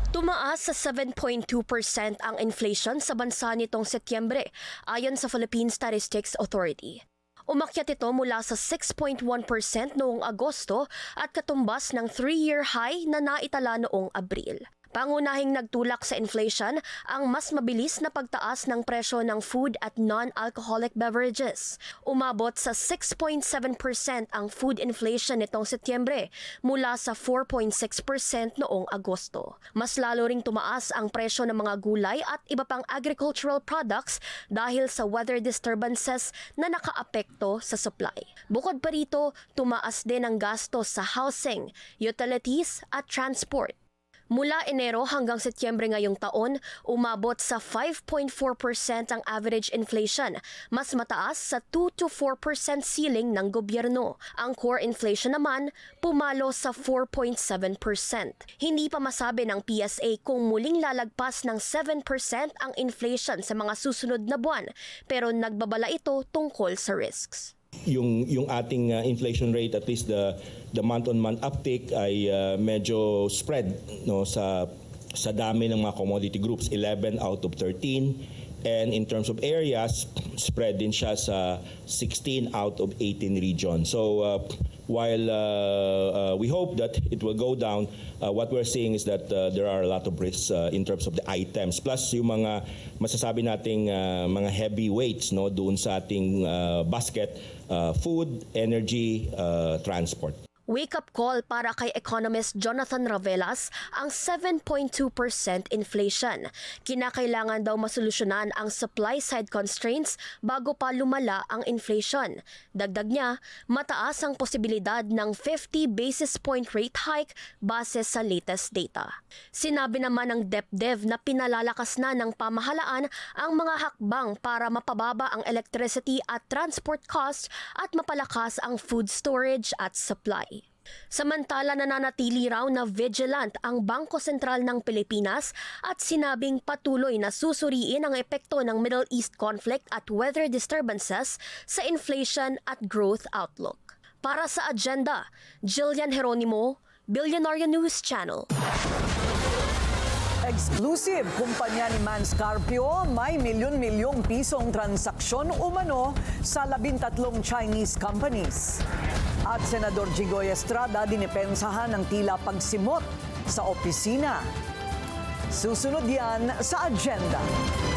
Tumaas sa 7.2% ang inflation sa bansa nitong Setyembre ayon sa Philippine Statistics Authority. Umakyat ito mula sa 6.1% noong Agosto at katumbas ng 3-year high na naitala noong Abril. Pangunahing nagtulak sa inflation ang mas mabilis na pagtaas ng presyo ng food at non-alcoholic beverages. Umabot sa 6.7% ang food inflation nitong Setyembre mula sa 4.6% noong Agosto. Mas lalo ring tumaas ang presyo ng mga gulay at iba pang agricultural products dahil sa weather disturbances na nakaapekto sa supply. Bukod pa rito, tumaas din ang gastos sa housing, utilities at transport. Mula Enero hanggang Setyembre ngayong taon, umabot sa 5.4% ang average inflation, mas mataas sa 2 to 4% ceiling ng gobyerno. Ang core inflation naman, pumalo sa 4.7%. Hindi pa masabi ng PSA kung muling lalagpas ng 7% ang inflation sa mga susunod na buwan, pero nagbabala ito tungkol sa risks. Yung ating inflation rate, at least the month-on-month uptick ay medyo spread sa dami ng mga commodity groups, 11 out of 13, and in terms of areas, spread din siya sa 16 out of 18 regions. So while we hope that it will go down, what we're seeing is that there are a lot of risks in terms of the items. Plus yung mga masasabi nating mga heavyweights doon sa ating basket, food, energy, transport. Wake-up call para kay economist Jonathan Ravelas ang 7.2% inflation. Kinakailangan daw masolusyonan ang supply-side constraints bago pa lumala ang inflation. Dagdag niya, mataas ang posibilidad ng 50 basis point rate hike base sa latest data. Sinabi naman ng DepDev na pinalalakas na ng pamahalaan ang mga hakbang para mapababa ang electricity at transport costs at mapalakas ang food storage at supply. Samantala, nananatili raw na vigilant ang Bangko Sentral ng Pilipinas at sinabing patuloy na susuriin ang epekto ng Middle East conflict at weather disturbances sa inflation at growth outlook. Para sa agenda, Jillian Geronimo, Billionaire News Channel. Exclusive, kumpanya ni Man Scarpio may milyon-milyong pisong transaksyon umano sa 13 Chinese companies. At Senador Jinggoy Estrada dinipensahan ng tila pagsimot sa opisina. Susunod yan sa agenda.